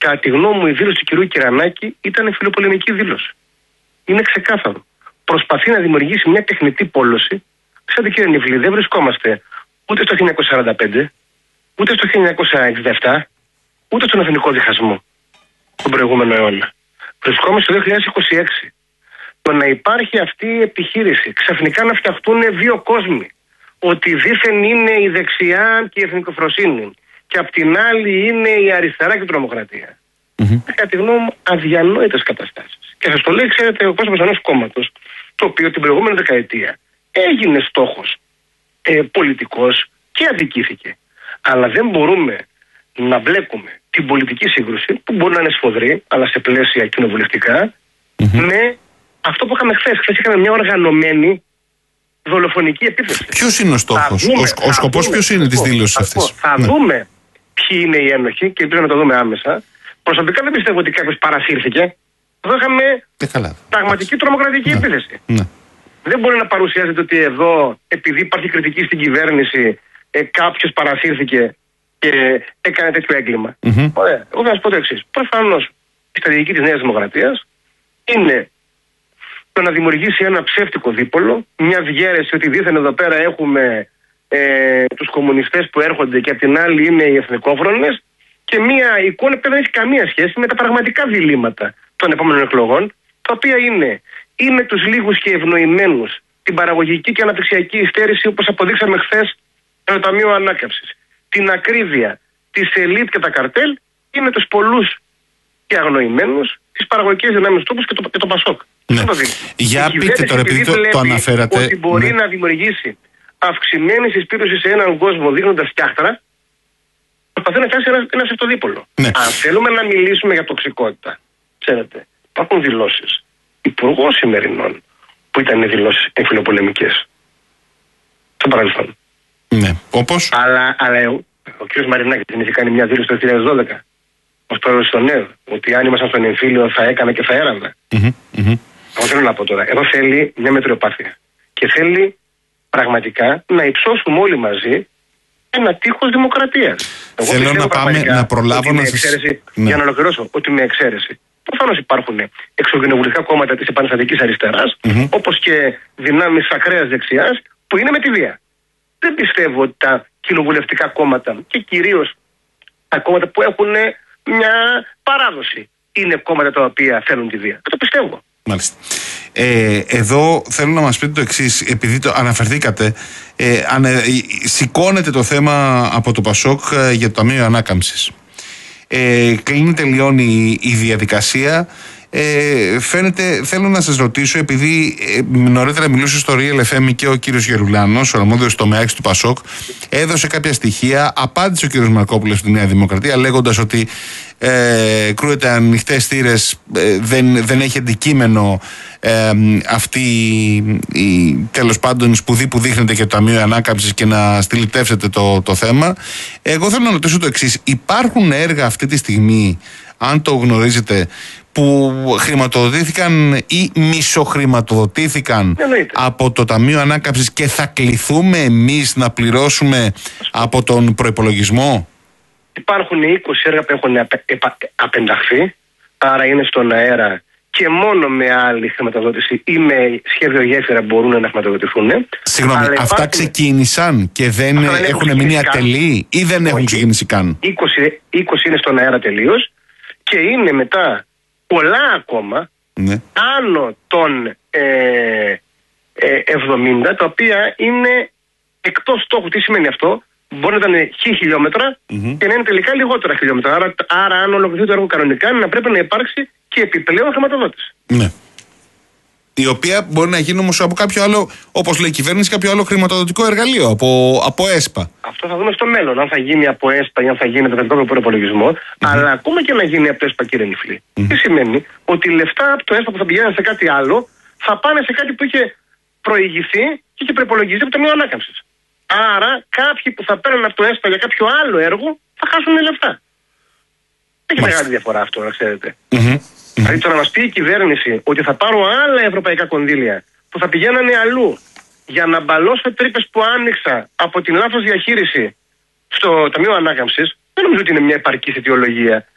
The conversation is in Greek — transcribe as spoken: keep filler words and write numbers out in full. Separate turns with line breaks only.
Κατά τη γνώμη μου, η δήλωση του κυρίου Κυρανάκη ήταν φιλοπολεμική δήλωση. Είναι ξεκάθαρο. Προσπαθεί να δημιουργήσει μια τεχνητή πόλωση. Ξέρετε, κύριε Νιφλή, δεν βρισκόμαστε ούτε στο χίλια εννιακόσια σαράντα πέντε, ούτε στο χίλια εννιακόσια εξήντα επτά, ούτε στον εθνικό διχασμό τον προηγούμενο αιώνα. Βρισκόμαστε στο δύο χιλιάδες είκοσι έξι. Το να υπάρχει αυτή η επιχείρηση, ξαφνικά να φτιαχτούν δύο κόσμοι, ότι δήθεν είναι η δεξιά και η εθνικοφροσύνη, και απ' την άλλη είναι η αριστερά και η τρομοκρατία. Mm-hmm. Κατά τη γνώμη μου, αδιανόητες καταστάσεις. Και σας το λέει, ξέρετε, ο κόσμος ενός κόμματος, το οποίο την προηγούμενη δεκαετία έγινε στόχος ε, πολιτικός και αδικήθηκε. Αλλά δεν μπορούμε να μπλέκουμε την πολιτική σύγκρουση, που μπορεί να είναι σφοδρή, αλλά σε πλαίσια κοινοβουλευτικά, mm-hmm. με αυτό που είχαμε χθες. Χθες είχαμε μια οργανωμένη δολοφονική επίθεση. Ποιος είναι ο στόχος, δούμε, ο, ο σκοπός ποιος είναι της δήλωσης αυτής? Θα ναι. δούμε ποιοι είναι οι ένοχοι και ελπίζω να το δούμε άμεσα. Προσωπικά δεν πιστεύω ότι κάποιος παρασύρθηκε. Εδώ είχαμε πραγματική τρομοκρατική ναι. επίθεση. Ναι. Δεν μπορεί να παρουσιάζεται ότι εδώ, επειδή υπάρχει κριτική στην κυβέρνηση, ε, κάποιος παρασύρθηκε και έκανε τέτοιο έγκλημα. Mm-hmm. Ωραία. Εγώ θα σας πω το εξής. Προφανώς η στρατηγική της Νέας Δημοκρατίας είναι το να δημιουργήσει ένα ψεύτικο δίπολο, μια διαίρεση ότι δήθεν εδώ πέρα έχουμε ε, τους κομμουνιστές που έρχονται και απ' την άλλη είναι οι εθνικόφρονες, και μια εικόνα που δεν έχει καμία σχέση με τα πραγματικά διλήμματα των επόμενων εκλογών, τα οποία είναι ή με τους λίγους και ευνοημένους την παραγωγική και αναπτυξιακή υστέρηση, όπως αποδείξαμε χθες με το Ταμείο Ανάκαμψης, την ακρίβεια της ελίτ και τα καρτέλ, ή με τους πολλούς και αγνοημένους τις παραγωγικές δυνάμεις του και το, και το Πασόκ.
Ναι. Για πείτε τώρα, επειδή το, το αναφέρατε.
Ότι μπορεί ναι. να δημιουργήσει αυξημένη συσπήρωση σε έναν κόσμο δείχνοντας φτιάχτρα, προσπαθεί να φτιάξει ένα, ένα σευτοδίπολο. Ναι. Αν θέλουμε να μιλήσουμε για τοξικότητα, ξέρετε, υπάρχουν δηλώσεις υπουργών σημερινών που ήταν δηλώσεις εμφυλοπολεμικές. Στο παρελθόν.
Ναι. Όπως?
Αλλά, αλλά ο κ. Μαρινάκης δεν είχε κάνει μια δήλωση το δύο χιλιάδες δώδεκα ως πρόεδρος στον ΕΔ, ότι αν ήμασταν στον εμφύλιο θα έκανα και θα έραβα. Mm-hmm. Mm-hmm. Εγώ θέλω να πω τώρα, εδώ θέλει μια μετριοπάθεια. Και θέλει πραγματικά να υψώσουμε όλοι μαζί ένα τείχος δημοκρατίας.
Θέλω να πάμε να προλάβω να σας...
Ναι. Για να ολοκληρώσω, ότι με εξαίρεση. Προφανώς υπάρχουν εξωκοινοβουλευτικά κόμματα της επαναστατικής αριστεράς, mm-hmm. όπως και δυνάμεις ακραίας δεξιάς, που είναι με τη βία. Δεν πιστεύω ότι τα κοινοβουλευτικά κόμματα και κυρίως τα κόμματα που έχουν μια παράδοση είναι κόμματα τα οποία θέλουν τη βία. Δεν το πιστεύω.
Μάλιστα. Ε, εδώ θέλω να μας πείτε το εξής, επειδή το αναφερθήκατε, ε, ανε, σηκώνεται το θέμα από το Πασόκ ε, για το Ταμείο Ανάκαμψης. Ε, κλείνει, τελειώνει η διαδικασία. Ε, φαίνεται, θέλω να σας ρωτήσω, επειδή ε, νωρίτερα μιλούσε στο Real εφ εμ και ο κύριος Γερουλάνος, ο αρμόδιος τομεάκης του Πασόκ, έδωσε κάποια στοιχεία, απάντησε ο κύριος Μαρκόπουλος στη Νέα Δημοκρατία λέγοντας ότι ε, κρούεται ανοιχτές θύρες, ε, δεν, δεν έχει αντικείμενο ε, αυτή η, τέλος πάντων η σπουδή που δείχνεται και το Ταμείο Ανάκαμψης και να στυλιτεύσετε το, το θέμα. Εγώ θέλω να ρωτήσω το εξής, υπάρχουν έργα αυτή τη στιγμή, αν το γνωρίζετε, που χρηματοδοτήθηκαν ή μισοχρηματοδοτήθηκαν Εννοείται. από το Ταμείο Ανάκαμψης και θα κληθούμε εμείς να πληρώσουμε από τον προϋπολογισμό?
Υπάρχουν είκοσι έργα που έχουν απε, επα, απενταχθεί, άρα είναι στον αέρα και μόνο με άλλη χρηματοδότηση ή με σχέδιο γέφυρα μπορούν να χρηματοδοτηθούν.
Συγγνώμη, αυτά υπάρχουν... ξεκίνησαν και δεν αυτά έχουν μείνει ατελεί ή δεν έχουν ξεκινήσει καν?
είκοσι, είκοσι είναι στον αέρα τελείως και είναι μετά πολλά ακόμα, ναι. άνω των ε, ε, εβδομήντα, τα οποία είναι εκτός στόχου. Τι σημαίνει αυτό? Μπορεί να ήταν χι χιλιόμετρα mm-hmm. και να είναι τελικά λιγότερα χιλιόμετρα. Άρα, άρα αν ολοκληρωθεί το έργο κανονικά, να πρέπει να υπάρξει και επιπλέον χρηματοδότηση.
Ναι. Η οποία μπορεί να γίνει όμως από κάποιο άλλο, όπως λέει η κυβέρνηση, κάποιο άλλο χρηματοδοτικό εργαλείο, από, από ΕΣΠΑ.
Αυτό θα δούμε στο μέλλον, αν θα γίνει από ΕΣΠΑ ή αν θα γίνει από τον κρατικό προπολογισμό. Mm-hmm. Αλλά ακόμα και να γίνει από το ΕΣΠΑ, κύριε Νιφλή, mm-hmm. τι σημαίνει? Ότι οι λεφτά από το ΕΣΠΑ που θα πηγαίνουν σε κάτι άλλο θα πάνε σε κάτι που είχε προηγηθεί και είχε προπολογιστεί από το Ταμείο Ανάκαμψης. Άρα κάποιοι που θα παίρνουν από το ΕΣΠΑ για κάποιο άλλο έργο θα χάσουν λεφτά. Έχει μεγάλη διαφορά αυτό, να ξέρετε. Mm-hmm. Δηλαδή το να μας πει η κυβέρνηση ότι θα πάρω άλλα ευρωπαϊκά κονδύλια που θα πηγαίνανε αλλού για να μπαλώσω τρύπες που άνοιξα από την λάθος διαχείριση στο Ταμείο Ανάκαμψης, δεν νομίζω ότι είναι μια επαρκής αιτιολογία